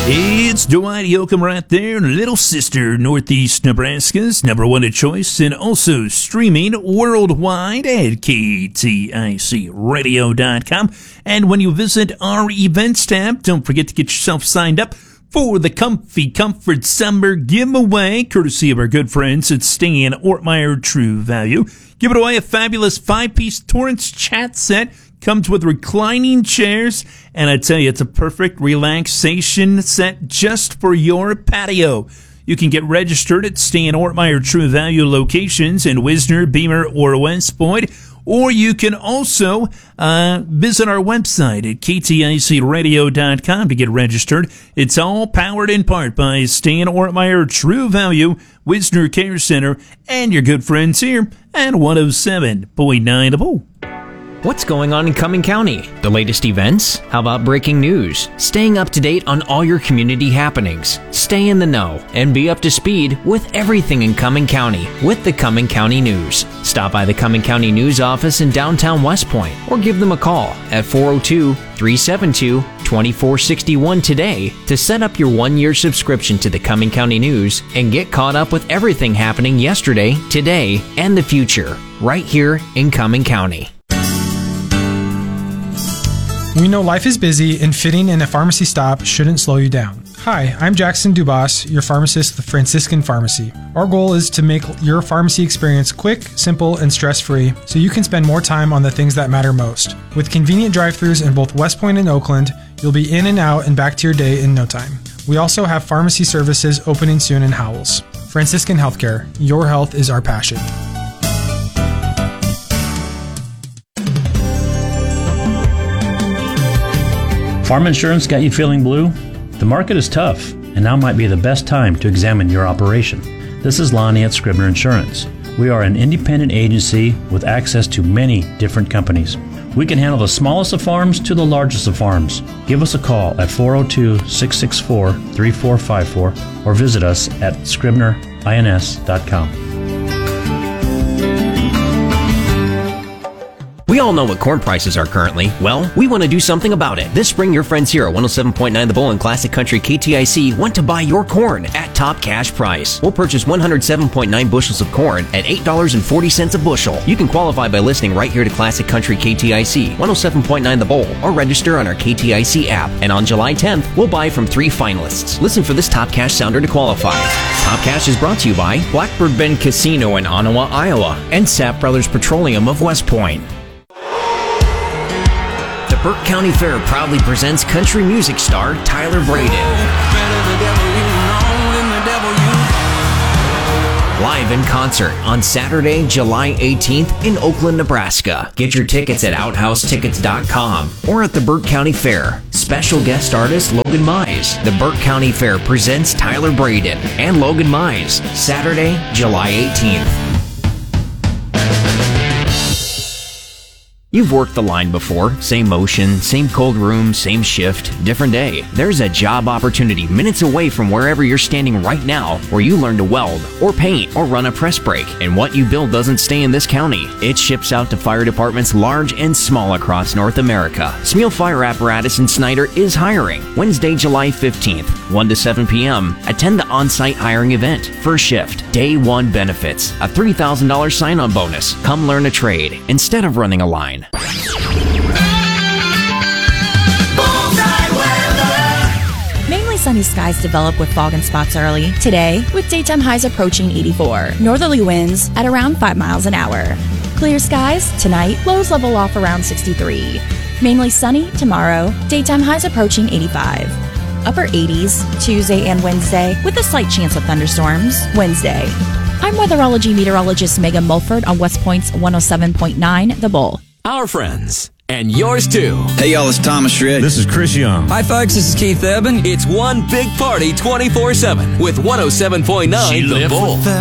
It's Dwight Yoakam right there, Little Sister, Northeast Nebraska's number one choice, and also streaming worldwide at KTICradio.com. And when you visit our events tab, don't forget to get yourself signed up for the Comfy Comfort Summer giveaway, courtesy of our good friends at Stan Ortmeyer True Value. Giving away a fabulous 5-piece Torrance chat set. Comes with reclining chairs, and I tell you, it's a perfect relaxation set just for your patio. You can get registered at Stan Ortmeyer True Value locations in Wisner, Beamer, or West Point, or you can also visit our website at kticradio.com to get registered. It's all powered in part by Stan Ortmeyer True Value, Wisner Care Center, and your good friends here at 107.9 The Bull. What's going on in Cumming County? The latest events? How about breaking news? Staying up to date on all your community happenings. Stay in the know and be up to speed with everything in Cumming County with the Cumming County News. Stop by the Cumming County News office in downtown West Point or give them a call at 402-372-2461 today to set up your one-year subscription to the Cumming County News and get caught up with everything happening yesterday, today, and the future right here in Cumming County. We know life is busy and fitting in a pharmacy stop shouldn't slow you down. Hi, I'm Jackson Dubas, your pharmacist at the Franciscan Pharmacy. Our goal is to make your pharmacy experience quick, simple, and stress-free so you can spend more time on the things that matter most. With convenient drive-thrus in both West Point and Oakland, you'll be in and out and back to your day in no time. We also have pharmacy services opening soon in Howells. Franciscan Healthcare, your health is our passion. Farm insurance got you feeling blue? The market is tough, and now might be the best time to examine your operation. This is Lonnie at Scribner Insurance. We are an independent agency with access to many different companies. We can handle the smallest of farms to the largest of farms. Give us a call at 402-664-3454 or visit us at scribnerins.com. We all know what corn prices are currently. Well, we want to do something about it. This spring, your friends here at 107.9 The Bull and Classic Country KTIC want to buy your corn at top cash price. We'll purchase 107.9 bushels of corn at $8.40 a bushel. You can qualify by listening right here to Classic Country KTIC, 107.9 The Bull, or register on our KTIC app. And on July 10th, we'll buy from 3 finalists. Listen for this top cash sounder to qualify. Top Cash is brought to you by Blackbird Bend Casino in Ottawa, Iowa, and Sapp Brothers Petroleum of West Point. The Burke County Fair proudly presents country music star Tyler Braden. Live in concert on Saturday, July 18th in Oakland, Nebraska. Get your tickets at OutHouseTickets.com or at the Burke County Fair. Special guest artist Logan Mize. The Burke County Fair presents Tyler Braden and Logan Mize. Saturday, July 18th. You've worked the line before. Same motion, same cold room, same shift, different day. There's a job opportunity minutes away from wherever you're standing right now where you learn to weld or paint or run a press brake. And what you build doesn't stay in this county. It ships out to fire departments large and small across North America. Smeal Fire Apparatus in Snyder is hiring. Wednesday, July 15th, 1 to 7 p.m. Attend the on-site hiring event. First shift, day 1 benefits, a $3,000 sign-on bonus. Come learn a trade instead of running a line. Mainly sunny skies develop with fog and spots early. Today, with daytime highs approaching 84. Northerly winds at around 5 miles an hour. Clear skies tonight, lows level off around 63. Mainly sunny tomorrow, daytime highs approaching 85. Upper 80s Tuesday and Wednesday with a slight chance of thunderstorms Wednesday. I'm weatherology meteorologist Megan Mulford on West Point's 107.9 The Bull. Our friends, and yours too. Hey y'all, it's Thomas Shred. This is Chris Young. Hi folks, this is Keith Eben. It's one big party 24/7 with 107.9 The Bull.